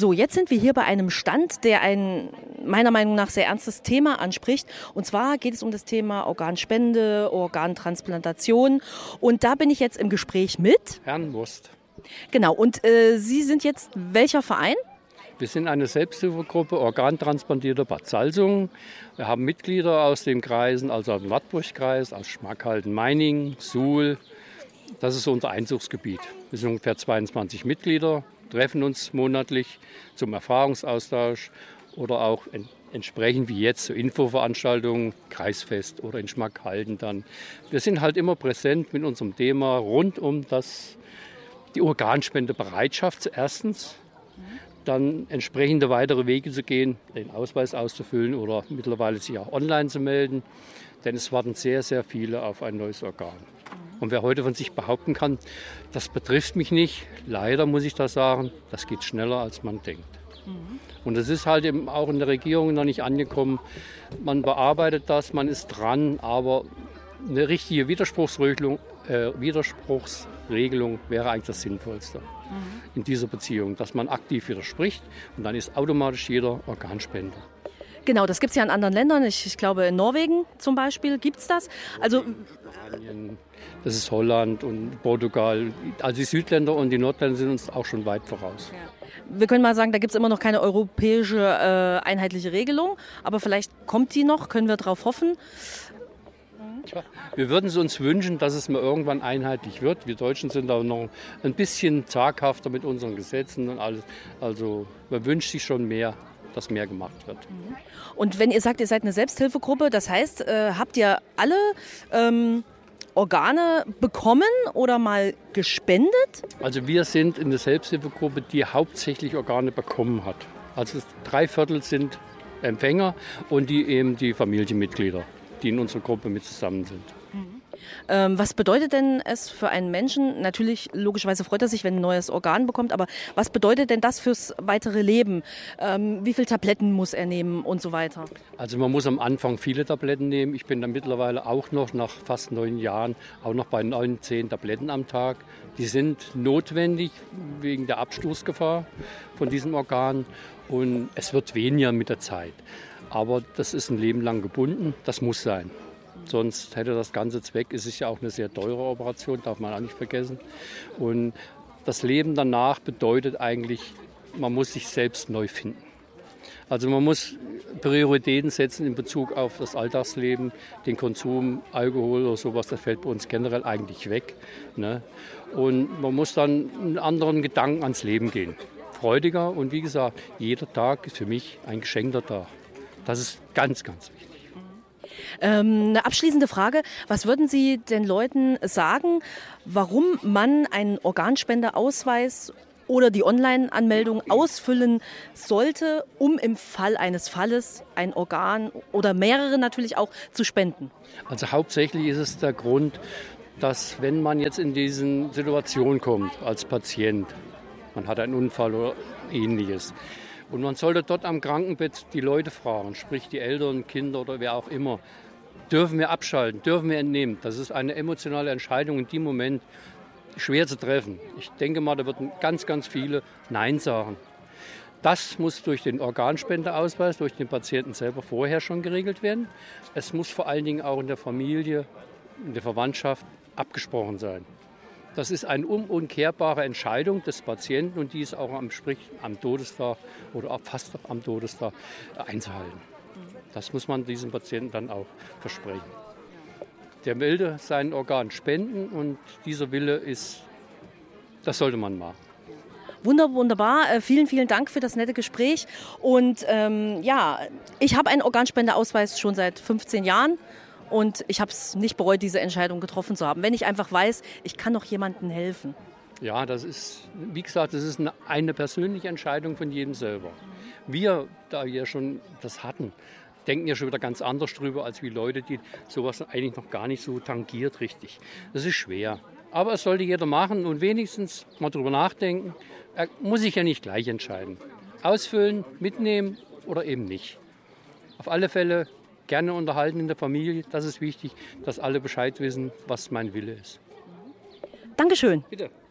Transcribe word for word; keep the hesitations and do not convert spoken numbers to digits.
So, jetzt sind wir hier bei einem Stand, der ein meiner Meinung nach sehr ernstes Thema anspricht. Und zwar geht es um das Thema Organspende, Organtransplantation. Und da bin ich jetzt im Gespräch mit Herrn Wurst. Genau, und äh, Sie sind jetzt welcher Verein? Wir sind eine Selbsthilfegruppe Organtransplantierte Bad Salzungen. Wir haben Mitglieder aus den Kreisen, also aus dem Wartburgkreis, aus Schmalkalden-Meiningen, Suhl. Das ist unser Einzugsgebiet. Wir sind ungefähr zweiundzwanzig Mitglieder, treffen uns monatlich zum Erfahrungsaustausch oder auch en- entsprechend wie jetzt so Infoveranstaltungen, Kreisfest oder in Schmalkalden dann. Wir sind halt immer präsent mit unserem Thema rund um das, die Organspendebereitschaft erstens. Dann entsprechende weitere Wege zu gehen, den Ausweis auszufüllen oder mittlerweile sich auch online zu melden. Denn es warten sehr, sehr viele auf ein neues Organ. Und wer heute von sich behaupten kann, das betrifft mich nicht, leider muss ich das sagen, das geht schneller, als man denkt. Mhm. Und das ist halt eben auch in der Regierung noch nicht angekommen. Man bearbeitet das, man ist dran, aber eine richtige Widerspruchsregelung, äh, Widerspruchsregelung wäre eigentlich das Sinnvollste mhm. in dieser Beziehung, dass man aktiv widerspricht und dann ist automatisch jeder Organspender. Genau, das gibt es ja in anderen Ländern. Ich, ich glaube, in Norwegen zum Beispiel gibt es das. Also, Spanien, das ist Holland und Portugal. Also die Südländer und die Nordländer sind uns auch schon weit voraus. Ja. Wir können mal sagen, da gibt es immer noch keine europäische äh, einheitliche Regelung. Aber vielleicht kommt die noch, können wir darauf hoffen. Tja, wir würden es uns wünschen, dass es mal irgendwann einheitlich wird. Wir Deutschen sind da noch ein bisschen zaghafter mit unseren Gesetzen und alles. Also man wünscht sich schon mehr, dass mehr gemacht wird. Und wenn ihr sagt, ihr seid eine Selbsthilfegruppe, das heißt, äh, habt ihr alle ähm, Organe bekommen oder mal gespendet? Also wir sind eine Selbsthilfegruppe, die hauptsächlich Organe bekommen hat. Also drei Viertel sind Empfänger und die eben die Familienmitglieder, die in unserer Gruppe mit zusammen sind. Ähm, was bedeutet denn es für einen Menschen? Natürlich, logischerweise freut er sich, wenn er ein neues Organ bekommt, aber was bedeutet denn das fürs weitere Leben? Ähm, wie viele Tabletten muss er nehmen und so weiter? Also man muss am Anfang viele Tabletten nehmen. Ich bin dann mittlerweile auch noch nach fast neun Jahren auch noch bei neun, zehn Tabletten am Tag. Die sind notwendig wegen der Abstoßgefahr von diesem Organ und es wird weniger mit der Zeit. Aber das ist ein Leben lang gebunden, das muss sein. Sonst hätte das Ganze Zweck. Es ist ja auch eine sehr teure Operation, darf man auch nicht vergessen. Und das Leben danach bedeutet eigentlich, man muss sich selbst neu finden. Also man muss Prioritäten setzen in Bezug auf das Alltagsleben, den Konsum, Alkohol oder sowas, das fällt bei uns generell eigentlich weg. Ne? Und man muss dann einen anderen Gedanken ans Leben gehen. Freudiger und wie gesagt, jeder Tag ist für mich ein geschenkter Tag. Das ist ganz, ganz wichtig. Ähm, eine abschließende Frage. Was würden Sie den Leuten sagen, warum man einen Organspendeausweis oder die Online-Anmeldung ausfüllen sollte, um im Fall eines Falles ein Organ oder mehrere natürlich auch zu spenden? Also hauptsächlich ist es der Grund, dass wenn man jetzt in diese Situation kommt als Patient, man hat einen Unfall oder ähnliches, und man sollte dort am Krankenbett die Leute fragen, sprich die Eltern, Kinder oder wer auch immer, dürfen wir abschalten, dürfen wir entnehmen. Das ist eine emotionale Entscheidung in dem Moment schwer zu treffen. Ich denke mal, da würden ganz, ganz viele Nein sagen. Das muss durch den Organspendeausweis, durch den Patienten selber vorher schon geregelt werden. Es muss vor allen Dingen auch in der Familie, in der Verwandtschaft abgesprochen sein. Das ist eine unumkehrbare Entscheidung des Patienten und die ist auch am, sprich, am Todestag oder auch fast am Todestag einzuhalten. Das muss man diesem Patienten dann auch versprechen. Der will sein Organ spenden und dieser Wille ist, das sollte man machen. Wunder, wunderbar. Äh, vielen, vielen Dank für das nette Gespräch. Und ähm, ja, ich habe einen Organspendeausweis schon seit fünfzehn Jahren. Und ich habe es nicht bereut, diese Entscheidung getroffen zu haben, wenn ich einfach weiß, ich kann noch jemandem helfen. Ja, das ist, wie gesagt, das ist eine, eine persönliche Entscheidung von jedem selber. Wir, da wir schon das hatten, denken ja schon wieder ganz anders drüber, als wie Leute, die sowas eigentlich noch gar nicht so tangiert richtig. Das ist schwer. Aber es sollte jeder machen und wenigstens mal drüber nachdenken. Er muss sich ja nicht gleich entscheiden. Ausfüllen, mitnehmen oder eben nicht. Auf alle Fälle gerne unterhalten in der Familie. Das ist wichtig, dass alle Bescheid wissen, was mein Wille ist. Dankeschön. Bitte.